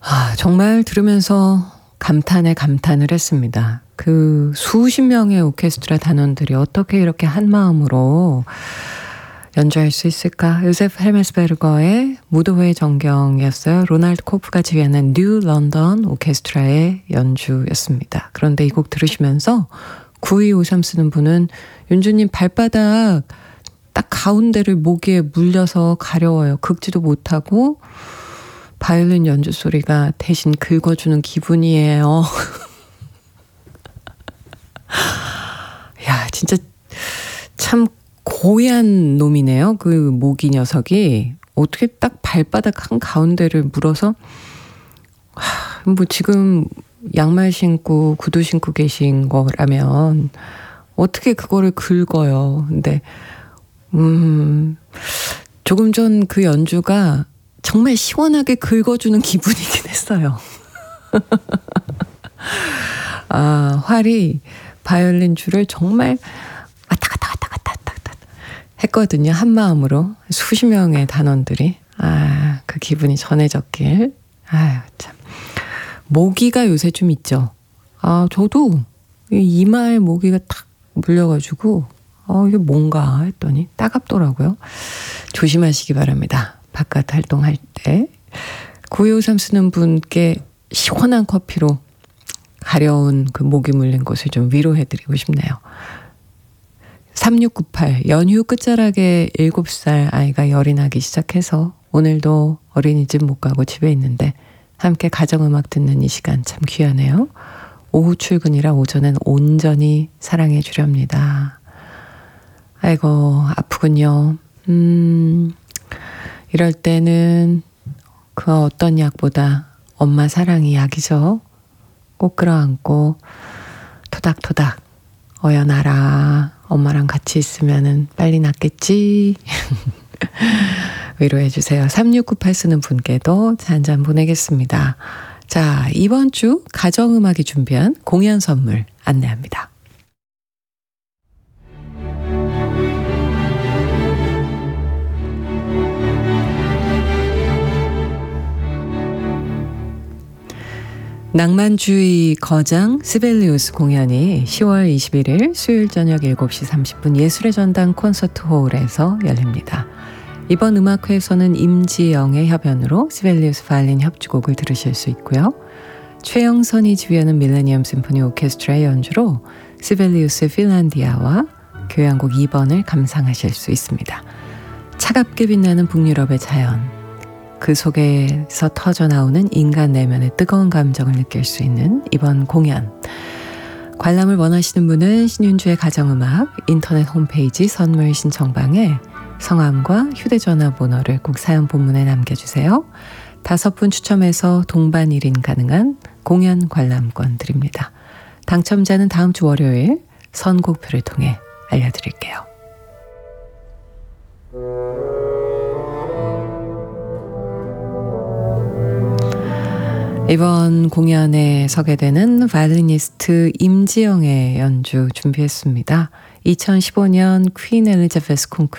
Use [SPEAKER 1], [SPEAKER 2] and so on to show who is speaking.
[SPEAKER 1] 정말 들으면서 감탄에 감탄을 했습니다. 그 수십 명의 오케스트라 단원들이 어떻게 이렇게 한 마음으로 연주할 수 있을까? 요세프 헬메스베르거의 무도회 전경이었어요. 로날드 코프가 지휘하는 뉴 런던 오케스트라의 연주였습니다. 그런데 이 곡 들으시면서 9253 쓰는 분은 윤주님 발바닥 딱 가운데를 모기에 물려서 가려워요. 긁지도 못하고 바이올린 연주 소리가 대신 긁어주는 기분이에요. 야, 진짜 참 고얀 놈이네요. 그 모기 녀석이 어떻게 딱 발바닥 한 가운데를 물어서 뭐 지금 양말 신고 구두 신고 계신 거라면 어떻게 그거를 긁어요. 근데 조금 전 그 연주가 정말 시원하게 긁어주는 기분이긴 했어요. 활이 바이올린 줄을 정말 왔다 갔다 했거든요. 한 마음으로 수십 명의 단원들이 그 기분이 전해졌길. 참 모기가 요새 좀 있죠. 저도 이마에 모기가 탁 물려가지고 이게 뭔가 했더니 따갑더라고요. 조심하시기 바랍니다. 바깥 활동할 때. 9253 쓰는 분께 시원한 커피로 가려운 그 모기 물린 곳을 좀 위로해드리고 싶네요. 3698 연휴 끝자락에 7살 아이가 열이 나기 시작해서 오늘도 어린이집 못 가고 집에 있는데 함께 가정음악 듣는 이 시간 참 귀하네요. 오후 출근이라 오전엔 온전히 사랑해 주렵니다. 아이고 아프군요. 이럴 때는 그 어떤 약보다 엄마 사랑이 약이죠. 꼭 끌어안고 토닥토닥 어여나라. 엄마랑 같이 있으면은 빨리 낫겠지. 위로해 주세요. 3698 쓰는 분께도 한 잔 보내겠습니다. 자, 이번 주 가정음악이 준비한 공연 선물 안내합니다. 낭만주의 거장 시벨리우스 공연이 10월 21일 수요일 저녁 7시 30분 예술의 전당 콘서트홀에서 열립니다. 이번 음악회에서는 임지영의 협연으로 시벨리우스 바이올린 협주곡을 들으실 수 있고요. 최영선이 지휘하는 밀레니엄 심포니 오케스트라의 연주로 시벨리우스의 핀란디아와 교향곡 2번을 감상하실 수 있습니다. 차갑게 빛나는 북유럽의 자연, 그 속에서 터져나오는 인간 내면의 뜨거운 감정을 느낄 수 있는 이번 공연. 관람을 원하시는 분은 신윤주의 가정음악 인터넷 홈페이지 선물 신청방에 성함과 휴대전화 번호를 꼭 사연 본문에 남겨주세요. 5분 추첨해서 동반 1인 가능한 공연 관람권 드립니다. 당첨자는 다음 주 월요일 선곡표를 통해 알려드릴게요. 이번 공연에 서게 되는 바이올리니스트 임지영의 연주 준비했습니다. 2015년 퀸 엘리자베스 콩쿠르